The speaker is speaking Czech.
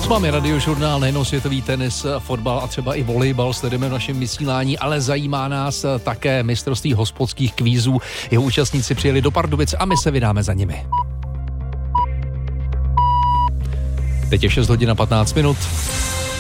S vámi Radiožurnál, nejenom světový tenis, fotbal a třeba i volejbal sledujeme v našem vysílání, ale zajímá nás také mistrovství hospodských kvízů. Jeho účastníci přijeli do Pardubic a my se vydáme za nimi. Teď je 6 hodin a 15 minut.